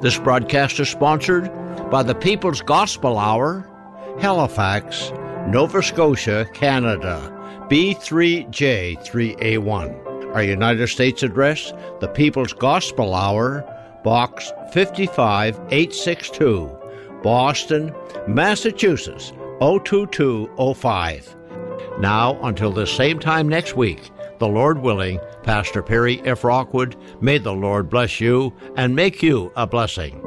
This broadcast is sponsored by the People's Gospel Hour, Halifax, Nova Scotia, Canada, B3J3A1. Our United States address, the People's Gospel Hour, Box 55862, Boston, Massachusetts, 02205. Now, until the same time next week, the Lord willing, Pastor Perry F. Rockwood, may the Lord bless you and make you a blessing.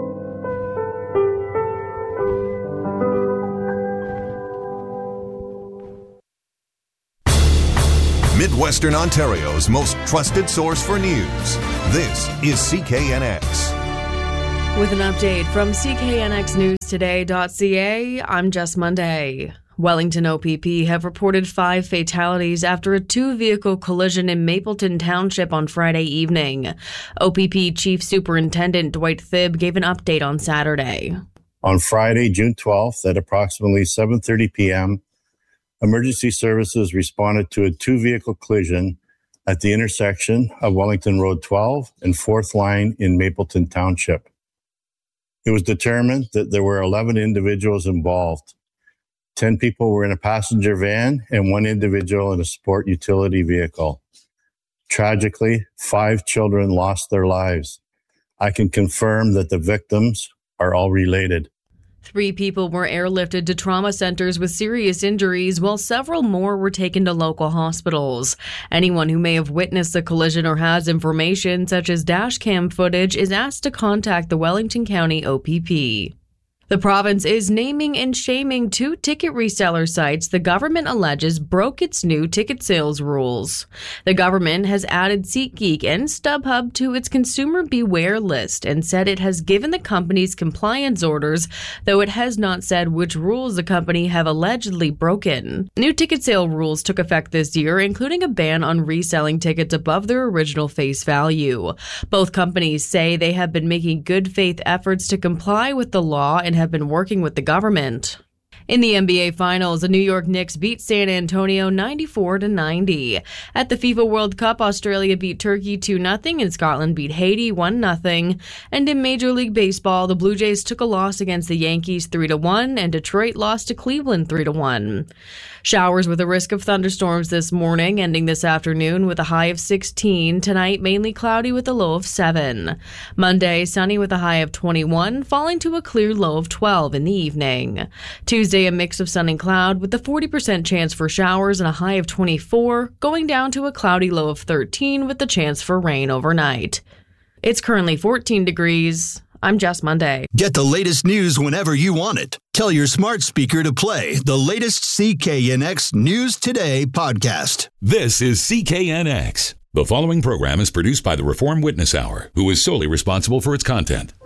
Midwestern Ontario's most trusted source for news. This is CKNX. With an update from CKNXNewsToday.ca, I'm Jess Monday. Wellington OPP have reported 5 fatalities after a 2-vehicle collision in Mapleton Township on Friday evening. OPP Chief Superintendent Dwight Thibb gave an update on Saturday. On Friday, June 12th, at approximately 7:30 p.m., emergency services responded to a 2-vehicle collision at the intersection of Wellington Road 12 and 4th Line in Mapleton Township. It was determined that there were 11 individuals involved. 10 people were in a passenger van and 1 individual in a sport utility vehicle. Tragically, 5 children lost their lives. I can confirm that the victims are all related. 3 people were airlifted to trauma centers with serious injuries, while several more were taken to local hospitals. Anyone who may have witnessed the collision or has information, such as dash cam footage, is asked to contact the Wellington County OPP. The province is naming and shaming 2 ticket reseller sites the government alleges broke its new ticket sales rules. The government has added SeatGeek and StubHub to its consumer beware list and said it has given the companies compliance orders, though it has not said which rules the company have allegedly broken. New ticket sale rules took effect this year, including a ban on reselling tickets above their original face value. Both companies say they have been making good faith efforts to comply with the law and have been working with the government. In the NBA Finals, the New York Knicks beat San Antonio 94-90. At the FIFA World Cup, Australia beat Turkey 2-0 and Scotland beat Haiti 1-0. And in Major League Baseball, the Blue Jays took a loss against the Yankees 3-1 and Detroit lost to Cleveland 3-1. Showers with a risk of thunderstorms this morning, ending this afternoon with a high of 16. Tonight, mainly cloudy with a low of 7. Monday, sunny with a high of 21, falling to a clear low of 12 in the evening. Tuesday, a mix of sun and cloud with a 40% chance for showers and a high of 24, going down to a cloudy low of 13 with the chance for rain overnight. It's currently 14 degrees. I'm Jess Monday. Get the latest news whenever you want it. Tell your smart speaker to play the latest CKNX News Today podcast. This is CKNX. The following program is produced by the Reform Witness Hour, who is solely responsible for its content.